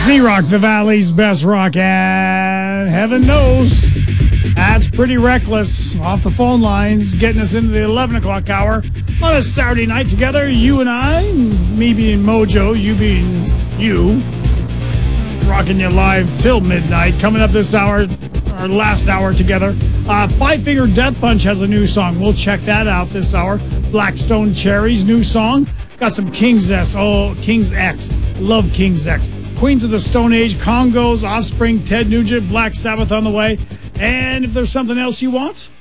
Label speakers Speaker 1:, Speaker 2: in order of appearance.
Speaker 1: Z-Rock, the Valley's best rock, and heaven knows that's pretty reckless. Off the phone lines, getting us into the 11 o'clock hour on a Saturday night together. You and I, me being Mojo, you being you, rocking you live till midnight. Coming up this hour, our last hour together. Five Finger Death Punch has a new song. We'll check that out this hour. Blackstone Cherries, new song. Got some King's X. Oh, King's X. Love King's X. Queens of the Stone Age, Congos, Offspring, Ted Nugent, Black Sabbath on the way. And if there's something else you want,